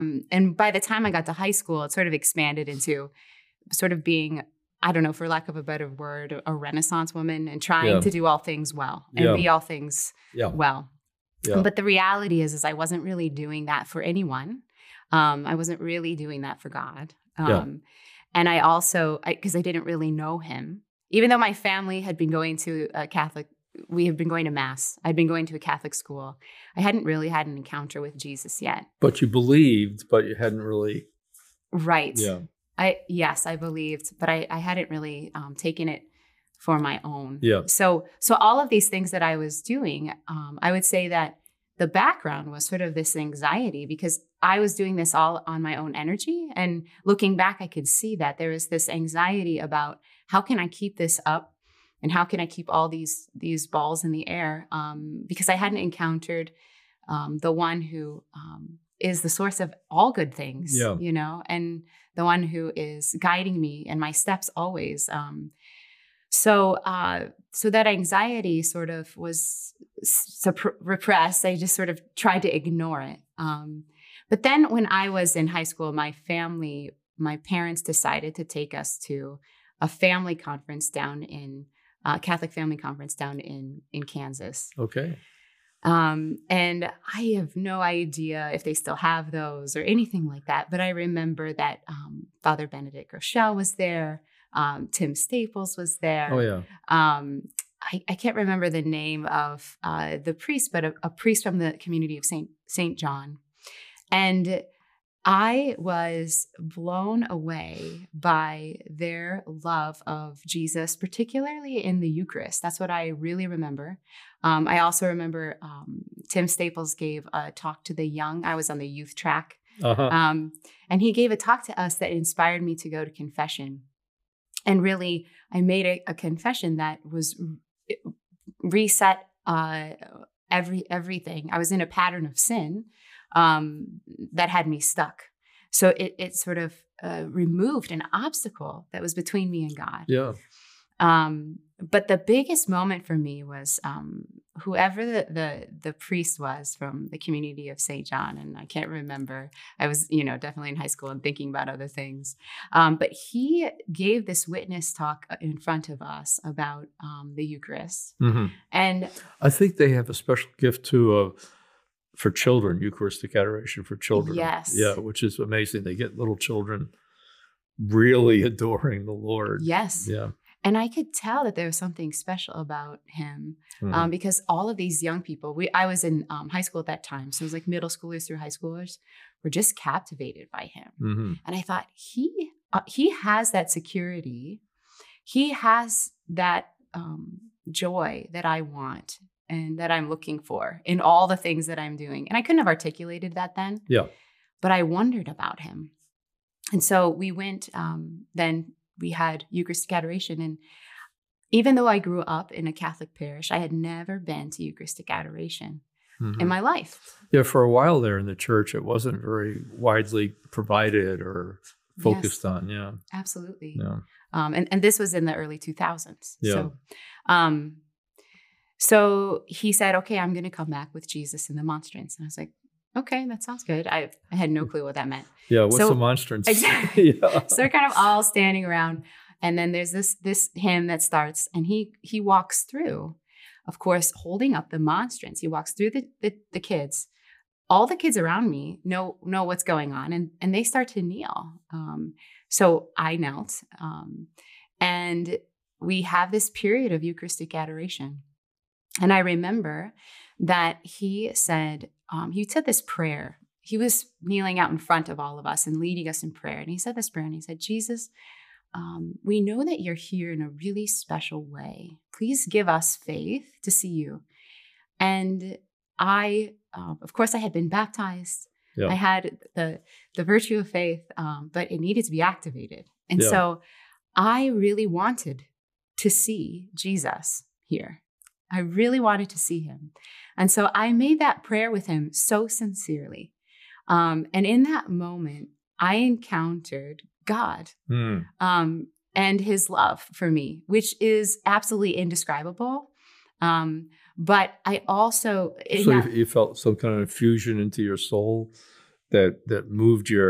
And by the time I got to high school, it sort of expanded into sort of being, I don't know, for lack of a better word, a Renaissance woman and trying to do all things well and be all things well. Yeah. But the reality is I wasn't really doing that for anyone. I wasn't really doing that for God. And I also, because I didn't really know him, even though my family had been going to a Catholic, we had been going to Mass. I'd been going to a Catholic school. I hadn't really had an encounter with Jesus yet. But you believed, but you hadn't really. Right. Yeah. Yes, I believed, but I hadn't really taken it for my own. Yeah. So all of these things that I was doing, I would say that the background was sort of this anxiety because I was doing this all on my own energy. And looking back, I could see that there was this anxiety about how can I keep this up and how can I keep all these balls in the air? Because I hadn't encountered the one who is the source of all good things, you know, and the one who is guiding me and my steps always. So that anxiety sort of was repressed. I just sort of tried to ignore it. But then when I was in high school, my parents decided to take us to a family conference down in Catholic family conference down in Kansas. Okay. And I have no idea if they still have those or anything like that. But I remember that Father Benedict Rochelle was there. Tim Staples was there. Oh, yeah. I can't remember the name of the priest, but a priest from the community of Saint John. And I was blown away by their love of Jesus, particularly in the Eucharist. That's what I really remember. I also remember Tim Staples gave a talk to the young. I was on the youth track. And he gave a talk to us that inspired me to go to confession. And really, I made a confession that was reset everything. I was in a pattern of sin that had me stuck. So it sort of removed an obstacle that was between me and God. Yeah. But the biggest moment for me was whoever the priest was from the community of St. John, and I can't remember. I was, definitely in high school and thinking about other things. But he gave this witness talk in front of us about the Eucharist. Mm-hmm. And I think they have a special gift too for children, Eucharistic adoration for children. Yes. Yeah, which is amazing. They get little children really adoring the Lord. Yes. Yeah. And I could tell that there was something special about him because all of these young people, I was in high school at that time. So it was like middle schoolers through high schoolers were just captivated by him. Mm-hmm. And I thought he has that security. He has that joy that I want and that I'm looking for in all the things that I'm doing. And I couldn't have articulated that then. Yeah. But I wondered about him. And so we went, then we had Eucharistic adoration. And even though I grew up in a Catholic parish, I had never been to Eucharistic adoration in my life. Yeah, for a while there in the church, it wasn't very widely provided or focused on. Yeah. Absolutely. Yeah. And this was in the early 2000s. Yeah. So he said, okay, I'm going to come back with Jesus in the monstrance. And I was like, okay, that sounds good. I had no clue what that meant. Yeah, what's the monstrance? Exactly. Yeah. So they're kind of all standing around. And then there's this hymn that starts, and he walks through, of course, holding up the monstrance. He walks through the kids. All the kids around me know what's going on, and they start to kneel. So I knelt, and we have this period of Eucharistic adoration. And I remember that he said this prayer. He was kneeling out in front of all of us and leading us in prayer. And he said this prayer, and he said, Jesus, we know that you're here in a really special way. Please give us faith to see you. And I, of course, I had been baptized. Yeah. I had the virtue of faith, but it needed to be activated. And so I really wanted to see Jesus here. I really wanted to see him. And so I made that prayer with him so sincerely. And in that moment, I encountered God and his love for me, which is absolutely indescribable. But I also... So you felt some kind of infusion into your soul that moved your